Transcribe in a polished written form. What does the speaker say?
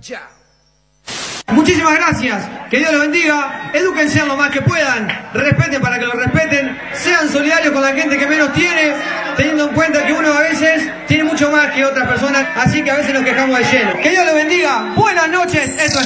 ya. Muchísimas gracias, que Dios los bendiga, edúquense lo más que puedan, respeten para que lo respeten, sean solidarios con la gente que menos tiene, teniendo en cuenta que uno a veces tiene mucho más que otras personas, así que a veces nos quejamos de lleno. Que Dios los bendiga, buenas noches, esto es